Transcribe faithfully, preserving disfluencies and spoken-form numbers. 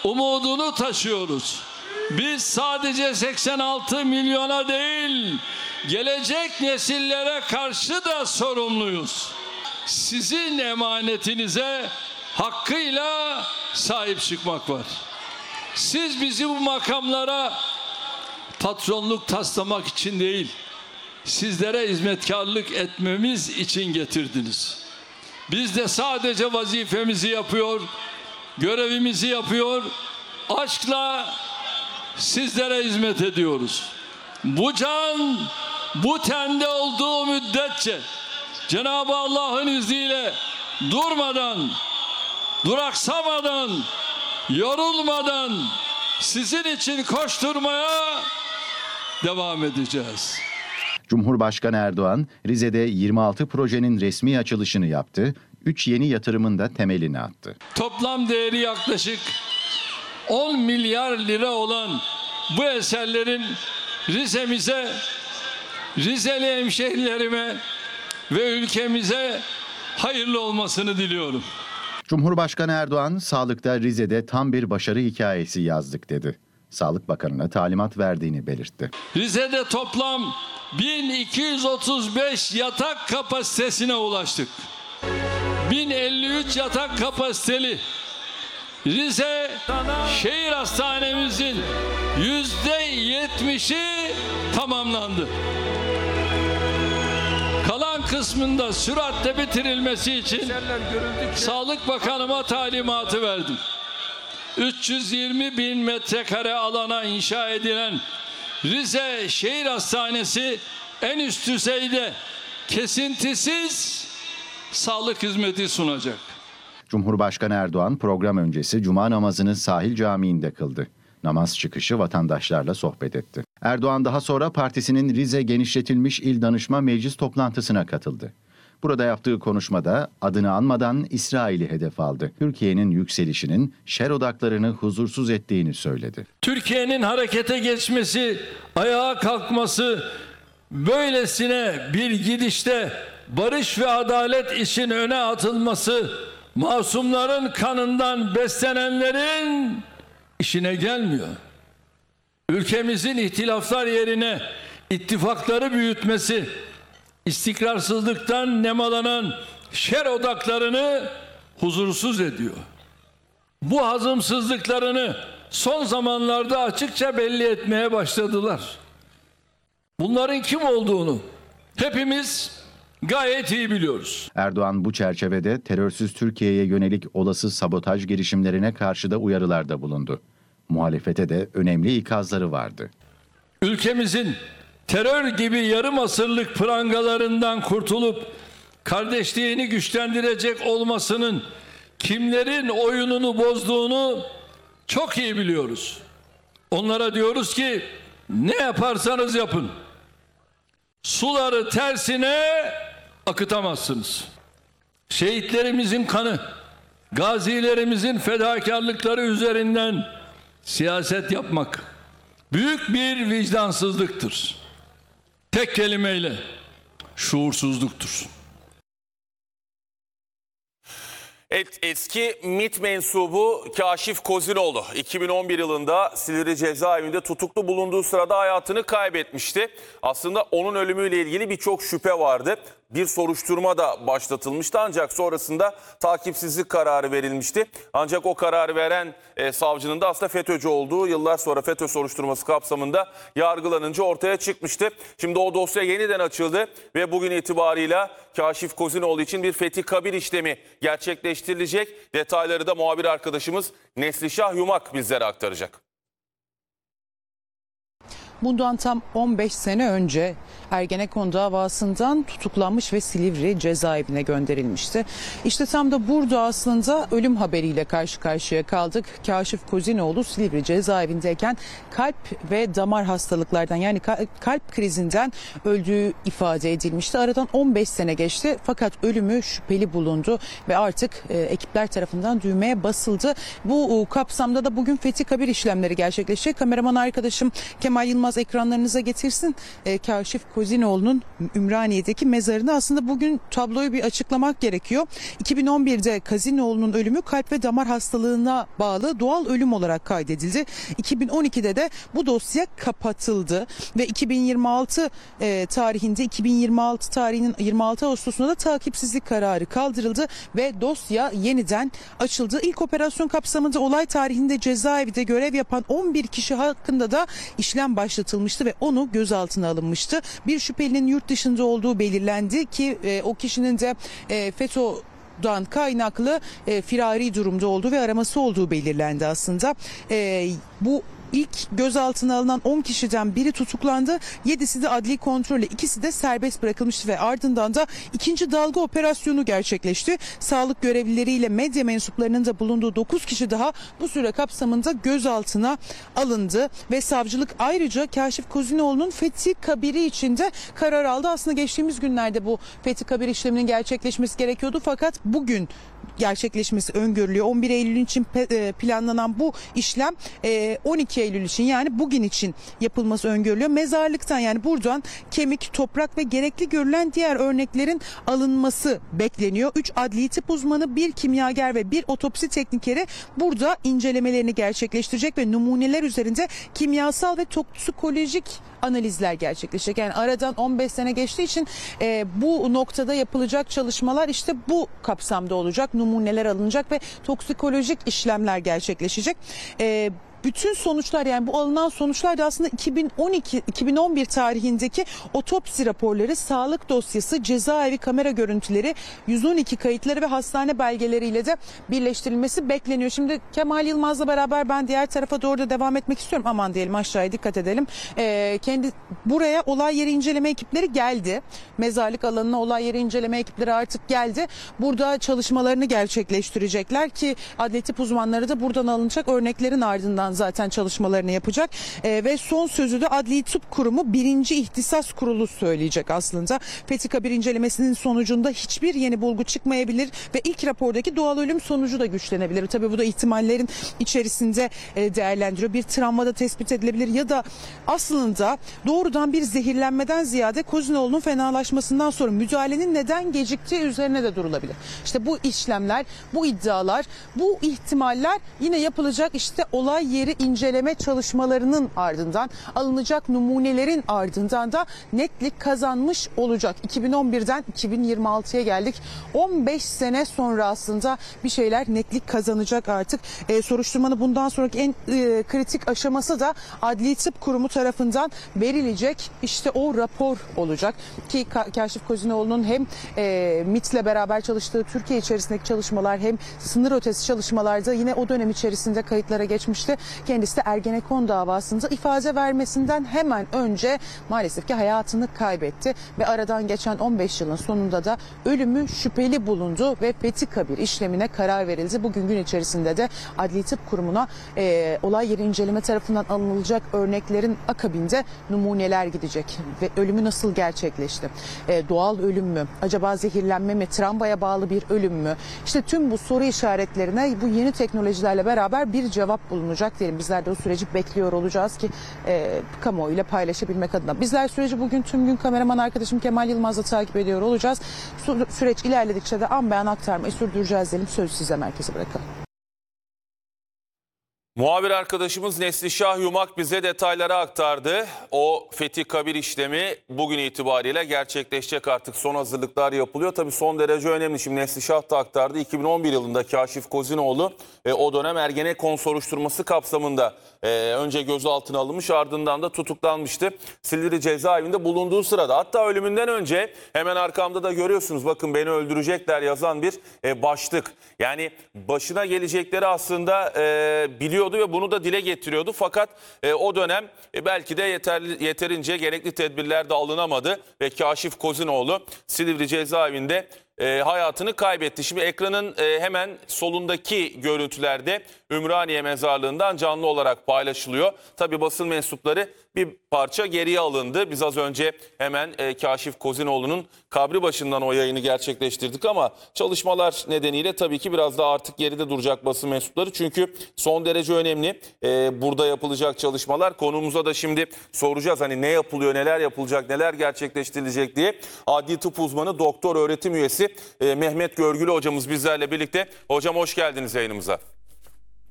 umudunu taşıyoruz. Biz sadece seksen altı milyona değil, gelecek nesillere karşı da sorumluyuz. Sizin emanetinize hakkıyla sahip çıkmak var. Siz bizi bu makamlara patronluk taslamak için değil, sizlere hizmetkarlık etmemiz için getirdiniz. Biz de sadece vazifemizi yapıyor, görevimizi yapıyor, aşkla sizlere hizmet ediyoruz. Bu can, bu tende olduğu müddetçe Cenab-ı Allah'ın izniyle durmadan, duraksamadan, yorulmadan sizin için koşturmaya devam edeceğiz. Cumhurbaşkanı Erdoğan, Rize'de yirmi altı projenin resmi açılışını yaptı, üç yeni yatırımın da temelini attı. Toplam değeri yaklaşık on milyar lira olan bu eserlerin Rize'mize, Rizeli hemşehrilerime ve ülkemize hayırlı olmasını diliyorum. Cumhurbaşkanı Erdoğan, sağlıkta Rize'de tam bir başarı hikayesi yazdık dedi. Sağlık Bakanı'na talimat verdiğini belirtti. Rize'de toplam bin iki yüz otuz beş yatak kapasitesine ulaştık. bin elli üç yatak kapasiteli Rize Şehir Hastanemizin yüzde yetmişi tamamlandı. Kalan kısmında süratle bitirilmesi için Sağlık Bakanıma talimatı verdim. üç yüz yirmi bin metrekare alana inşa edilen Rize Şehir Hastanesi en üst düzeyde kesintisiz sağlık hizmeti sunacak. Cumhurbaşkanı Erdoğan program öncesi Cuma namazını Sahil Camii'nde kıldı. Namaz çıkışı vatandaşlarla sohbet etti. Erdoğan daha sonra partisinin Rize Genişletilmiş İl Danışma Meclis toplantısına katıldı. Burada yaptığı konuşmada adını anmadan İsrail'i hedef aldı. Türkiye'nin yükselişinin şer odaklarını huzursuz ettiğini söyledi. Türkiye'nin harekete geçmesi, ayağa kalkması, böylesine bir gidişte barış ve adalet için öne atılması, masumların kanından beslenenlerin işine gelmiyor. Ülkemizin ihtilaflar yerine ittifakları büyütmesi, istikrarsızlıktan nemalanan şer odaklarını huzursuz ediyor. Bu hazımsızlıklarını son zamanlarda açıkça belli etmeye başladılar. Bunların kim olduğunu hepimiz gayet iyi biliyoruz. Erdoğan bu çerçevede terörsüz Türkiye'ye yönelik olası sabotaj girişimlerine karşı da uyarılarda bulundu. Muhalefete de önemli ikazları vardı. Ülkemizin terör gibi yarım asırlık prangalarından kurtulup kardeşliğini güçlendirecek olmasının kimlerin oyununu bozduğunu çok iyi biliyoruz. Onlara diyoruz ki ne yaparsanız yapın, suları tersine akıtamazsınız. Şehitlerimizin kanı, gazilerimizin fedakarlıkları üzerinden siyaset yapmak büyük bir vicdansızlıktır. Tek kelimeyle şuursuzluktur. Evet, eski MİT mensubu Kaşif Kozinoğlu iki bin on bir yılında Silivri cezaevinde tutuklu bulunduğu sırada hayatını kaybetmişti. Aslında onun ölümüyle ilgili birçok şüphe vardı. Bir soruşturma da başlatılmıştı ancak sonrasında takipsizlik kararı verilmişti. Ancak o kararı veren e, savcının da aslında FETÖ'cü olduğu yıllar sonra FETÖ soruşturması kapsamında yargılanınca ortaya çıkmıştı. Şimdi o dosya yeniden açıldı ve bugün itibarıyla Kaşif Kozinoğlu için bir fethi kabir işlemi gerçekleştirilecek. Detayları da muhabir arkadaşımız Neslişah Yumak bizlere aktaracak. Bundan tam on beş sene önce Ergenekon davasından tutuklanmış ve Silivri cezaevine gönderilmişti. İşte tam da burada aslında ölüm haberiyle karşı karşıya kaldık. Kaşif Kozinoğlu Silivri cezaevindeyken kalp ve damar hastalıklardan yani kalp krizinden öldüğü ifade edilmişti. Aradan on beş sene geçti fakat ölümü şüpheli bulundu ve artık e, ekipler tarafından düğmeye basıldı. Bu e, kapsamda da bugün fethi kabir işlemleri gerçekleşecek. Kameraman arkadaşım Kemal Yılmaz ekranlarınıza getirsin. E, Kaşif Kozinoğlu Kozinoğlu'nun Ümraniye'deki mezarını aslında bugün tabloyu bir açıklamak gerekiyor. iki bin on birde Kozinoğlu'nun ölümü kalp ve damar hastalığına bağlı doğal ölüm olarak kaydedildi. iki bin on ikide de bu dosya kapatıldı ve iki bin yirmi altı e, tarihinde iki bin yirmi altı tarihinin yirmi altı Ağustos'unda da takipsizlik kararı kaldırıldı ve dosya yeniden açıldı. İlk operasyon kapsamında olay tarihinde cezaevinde görev yapan on bir kişi hakkında da işlem başlatılmıştı ve onu gözaltına alınmıştı. Bir şüphelinin yurt dışında olduğu belirlendi ki e, o kişinin de e, FETÖ'den kaynaklı e, firari durumda olduğu ve araması olduğu belirlendi aslında. E, bu İlk gözaltına alınan on kişiden biri tutuklandı. yedisi de adli kontrolle, ikisi de serbest bırakılmıştı ve ardından da ikinci dalga operasyonu gerçekleşti. Sağlık görevlileriyle medya mensuplarının da bulunduğu dokuz kişi daha bu süre kapsamında gözaltına alındı ve savcılık ayrıca Kaşif Kozinoğlu'nun fethi kabiri için de karar aldı. Aslında geçtiğimiz günlerde bu fethi kabir işleminin gerçekleşmesi gerekiyordu fakat bugün gerçekleşmesi öngörülüyor. on bir Eylül için planlanan bu işlem on iki Eylül için yani bugün için yapılması öngörülüyor. Mezarlıktan yani buradan kemik, toprak ve gerekli görülen diğer örneklerin alınması bekleniyor. üç adli tıp uzmanı, bir kimyager ve bir otopsi teknikeri burada incelemelerini gerçekleştirecek ve numuneler üzerinde kimyasal ve toksikolojik analizler gerçekleşecek. Yani aradan on beş sene geçtiği için e, bu noktada yapılacak çalışmalar işte bu kapsamda olacak. Numuneler alınacak ve toksikolojik işlemler gerçekleşecek. E, Bütün sonuçlar yani bu alınan sonuçlar da aslında iki bin on iki iki bin on bir tarihindeki otopsi raporları, sağlık dosyası, cezaevi kamera görüntüleri, yüz on iki kayıtları ve hastane belgeleriyle de birleştirilmesi bekleniyor. Şimdi Kemal Yılmaz'la beraber ben diğer tarafa doğru da devam etmek istiyorum. Aman diyelim, aşağıya dikkat edelim. Ee, kendi buraya olay yeri inceleme ekipleri geldi. Mezarlık alanına olay yeri inceleme ekipleri artık geldi. Burada çalışmalarını gerçekleştirecekler ki adli tıp uzmanları da buradan alınacak örneklerin ardından zaten çalışmalarını yapacak e, ve son sözü de Adli Tıp Kurumu birinci İhtisas Kurulu söyleyecek aslında. Fethi kabir incelemesinin sonucunda hiçbir yeni bulgu çıkmayabilir ve ilk rapordaki doğal ölüm sonucu da güçlenebilir. Tabii bu da ihtimallerin içerisinde e, değerlendiriyor. Bir travma da tespit edilebilir ya da aslında doğrudan bir zehirlenmeden ziyade Kozinoğlu'nun fenalaşmasından sonra müdahalenin neden geciktiği üzerine de durulabilir. İşte bu işlemler, bu iddialar, bu ihtimaller yine yapılacak işte olay yeri inceleme çalışmalarının ardından, alınacak numunelerin ardından da netlik kazanmış olacak. iki bin on birden iki bin yirmi altıya geldik. on beş sene sonra aslında bir şeyler netlik kazanacak artık. E, soruşturmanın bundan sonraki en e, kritik aşaması da Adli Tıp Kurumu tarafından verilecek işte o rapor olacak. Ki Kaşif Kozinoğlu'nun hem e, MİT'le beraber çalıştığı Türkiye içerisindeki çalışmalar hem sınır ötesi çalışmalarda yine o dönem içerisinde kayıtlara geçmişti. Kendisi de Ergenekon davasında ifade vermesinden hemen önce maalesef ki hayatını kaybetti ve aradan geçen on beş yılın sonunda da ölümü şüpheli bulundu ve fethi kabir işlemine karar verildi. Bugün gün içerisinde de Adli Tıp Kurumu'na e, olay yeri inceleme tarafından alınacak örneklerin akabinde numuneler gidecek ve ölümü nasıl gerçekleşti? E, doğal ölüm mü? Acaba zehirlenme mi? Travmaya bağlı bir ölüm mü? İşte tüm bu soru işaretlerine bu yeni teknolojilerle beraber bir cevap bulunacak diyelim. Bizler de o süreci bekliyor olacağız ki e, kamuoyuyla paylaşabilmek adına. Bizler süreci bugün tüm gün kameraman arkadaşım Kemal Yılmaz'la takip ediyor olacağız. Sü- süreç ilerledikçe de an beyan aktarmayı sürdüreceğiz diyelim. Sözü size merkeze bırakalım. Muhabir arkadaşımız Neslişah Yumak bize detayları aktardı. O fethi kabir işlemi bugün itibariyle gerçekleşecek, artık son hazırlıklar yapılıyor. Tabii son derece önemli. Şimdi Neslişah da aktardı. iki bin on bir yılında Kaşif Kozinoğlu e, o dönem Ergenekon soruşturması kapsamında e, önce gözaltına alınmış, ardından da tutuklanmıştı. Silivri cezaevinde bulunduğu sırada, hatta ölümünden önce hemen arkamda da görüyorsunuz, bakın beni öldürecekler yazan bir e, başlık. Yani başına gelecekleri aslında e, biliyor ve bunu da dile getiriyordu. Fakat e, o dönem e, belki de yeterli, yeterince gerekli tedbirler de alınamadı ve Kaşif Kozinoğlu Silivri cezaevinde e, hayatını kaybetti. Şimdi ekranın e, hemen solundaki görüntülerde Ümraniye mezarlığından canlı olarak paylaşılıyor. Tabii basın mensupları bir parça geriye alındı. Biz az önce hemen e, Kaşif Kozinoğlu'nun kabri başından o yayını gerçekleştirdik ama çalışmalar nedeniyle tabii ki biraz daha artık geride duracak basın mensupları. Çünkü son derece önemli e, burada yapılacak çalışmalar. Konuğumuza da şimdi soracağız hani ne yapılıyor, neler yapılacak, neler gerçekleştirilecek diye. Adli tıp uzmanı, doktor öğretim üyesi e, Mehmet Görgülü hocamız bizlerle birlikte. Hocam hoş geldiniz yayınımıza.